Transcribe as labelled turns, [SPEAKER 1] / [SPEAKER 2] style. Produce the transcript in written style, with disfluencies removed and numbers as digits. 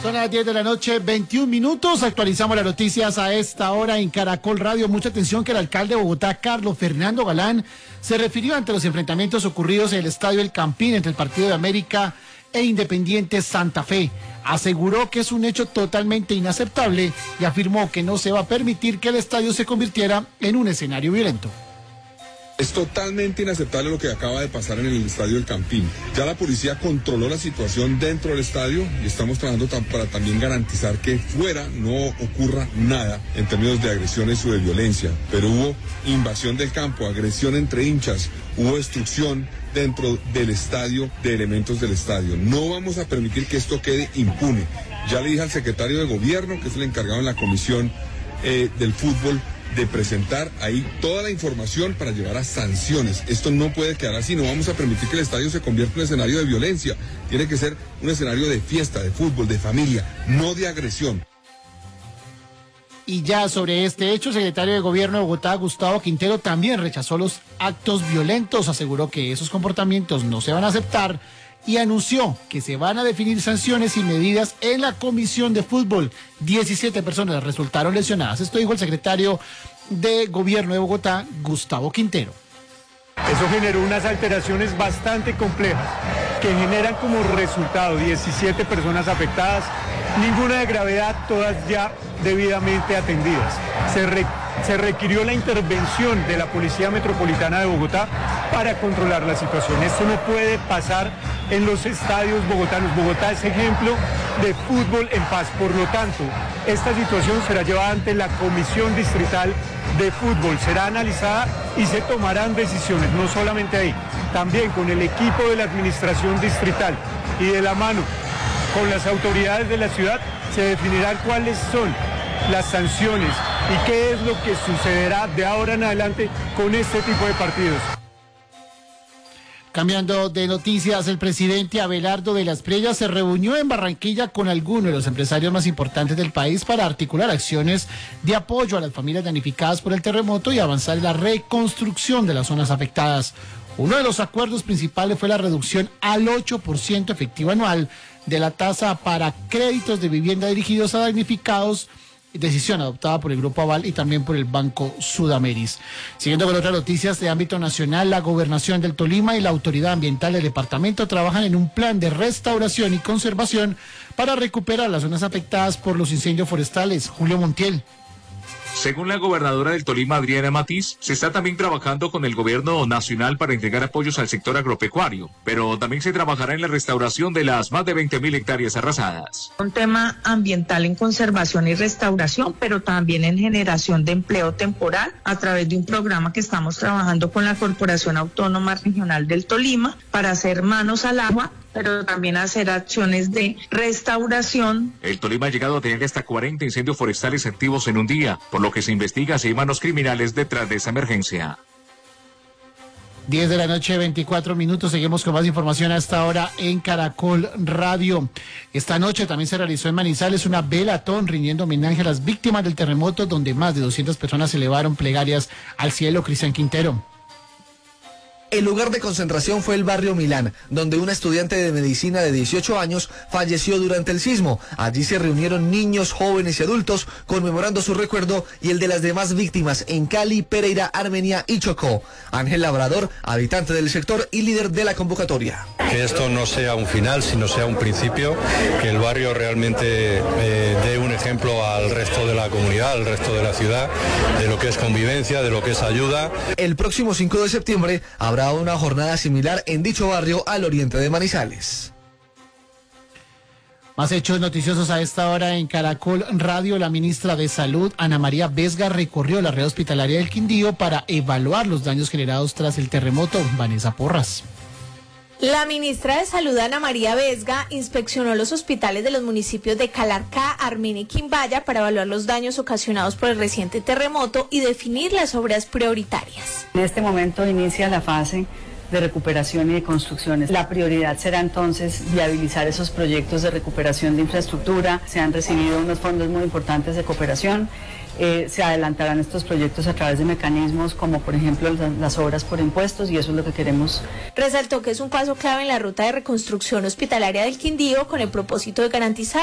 [SPEAKER 1] Son las 10 de la noche, 21 minutos. Actualizamos las noticias a esta hora en Caracol Radio. Mucha atención que el alcalde de Bogotá, Carlos Fernando Galán, se refirió ante los enfrentamientos ocurridos en el Estadio El Campín entre el Partido de América e Independiente Santa Fe. Aseguró que es un hecho totalmente inaceptable y afirmó que no se va a permitir que el estadio se convirtiera en un escenario violento.
[SPEAKER 2] Es totalmente inaceptable lo que acaba de pasar en el estadio El Campín. Ya la policía controló la situación dentro del estadio y estamos trabajando para también garantizar que fuera no ocurra nada en términos de agresiones o de violencia. Pero hubo invasión del campo, agresión entre hinchas, hubo destrucción dentro del estadio de elementos del estadio. No vamos a permitir que esto quede impune. Ya le dije al secretario de gobierno, que es el encargado en la comisión del fútbol, de presentar ahí toda la información para llevar a sanciones. Esto no puede quedar así, no vamos a permitir que el estadio se convierta en un escenario de violencia. Tiene que ser un escenario de fiesta, de fútbol, de familia, no de agresión.
[SPEAKER 1] Y ya sobre este hecho, el secretario de Gobierno de Bogotá, Gustavo Quintero, también rechazó los actos violentos, aseguró que esos comportamientos no se van a aceptar y anunció que se van a definir sanciones y medidas en la comisión de fútbol. 17 personas resultaron lesionadas. Esto dijo el secretario de Gobierno de Bogotá, Gustavo Quintero.
[SPEAKER 3] Eso generó unas alteraciones bastante complejas que generan como resultado 17 personas afectadas, ninguna de gravedad, todas ya debidamente atendidas. Se requirió la intervención de la Policía Metropolitana de Bogotá para controlar la situación. Esto no puede pasar en los estadios bogotanos. Bogotá es ejemplo de fútbol en paz. Por lo tanto, esta situación será llevada ante la Comisión Distrital de Fútbol. Será analizada y se tomarán decisiones, no solamente ahí, también con el equipo de la Administración Distrital y de la mano con las autoridades de la ciudad se definirán cuáles son las sanciones y qué es lo que sucederá de ahora en adelante con este tipo de partidos.
[SPEAKER 1] Cambiando de noticias, el presidente Abelardo de las Prellas se reunió en Barranquilla con algunos de los empresarios más importantes del país para articular acciones de apoyo a las familias damnificadas por el terremoto y avanzar en la reconstrucción de las zonas afectadas. Uno de los acuerdos principales fue la reducción al 8% efectiva anual de la tasa para créditos de vivienda dirigidos a damnificados, decisión adoptada por el Grupo Aval y también por el Banco Sudameris. Siguiendo con otras noticias de ámbito nacional, la Gobernación del Tolima y la Autoridad Ambiental del departamento trabajan en un plan de restauración y conservación para recuperar las zonas afectadas por los incendios forestales. Julio Montiel.
[SPEAKER 4] Según la gobernadora del Tolima, Adriana Matiz, se está también trabajando con el gobierno nacional para entregar apoyos al sector agropecuario, pero también se trabajará en la restauración de las más de 20.000 hectáreas arrasadas.
[SPEAKER 5] Un tema ambiental en conservación y restauración, pero también en generación de empleo temporal a través de un programa que estamos trabajando con la Corporación Autónoma Regional del Tolima para hacer manos al agua, pero también hacer acciones de restauración.
[SPEAKER 4] El Tolima ha llegado a tener hasta 40 incendios forestales activos en un día, por lo que se investiga si hay manos criminales detrás de esa emergencia.
[SPEAKER 1] 10 de la noche, 24 minutos. Seguimos con más información a esta hora en Caracol Radio. Esta noche también se realizó en Manizales una velatón rindiendo homenaje a las víctimas del terremoto, donde más de 200 personas elevaron plegarias al cielo. Cristian Quintero.
[SPEAKER 6] El lugar de concentración fue el barrio Milán, donde una estudiante de medicina de 18 años falleció durante el sismo. Allí se reunieron niños, jóvenes y adultos conmemorando su recuerdo y el de las demás víctimas en Cali, Pereira, Armenia y Chocó. Ángel Labrador, habitante del sector y líder de la convocatoria.
[SPEAKER 7] Que esto no sea un final, sino sea un principio, que el barrio realmente dé un ejemplo al resto de la comunidad, al resto de la ciudad, de lo que es convivencia, de lo que es ayuda.
[SPEAKER 6] El próximo 5 de septiembre habrá una jornada similar en dicho barrio al oriente de Manizales.
[SPEAKER 1] Más hechos noticiosos a esta hora en Caracol Radio. La ministra de Salud, Ana María Vesga, recorrió la red hospitalaria del Quindío para evaluar los daños generados tras el terremoto. Vanessa Porras.
[SPEAKER 8] La ministra de Salud, Ana María Vesga, inspeccionó los hospitales de los municipios de Calarcá, Armenia y Quimbaya para evaluar los daños ocasionados por el reciente terremoto y definir las obras prioritarias.
[SPEAKER 9] En este momento inicia la fase de recuperación y de construcciones. La prioridad será entonces viabilizar esos proyectos de recuperación de infraestructura. Se han recibido unos fondos muy importantes de cooperación. Se adelantarán estos proyectos a través de mecanismos como por ejemplo las obras por impuestos y eso es lo que queremos.
[SPEAKER 8] Resaltó que es un paso clave en la ruta de reconstrucción hospitalaria del Quindío con el propósito de garantizar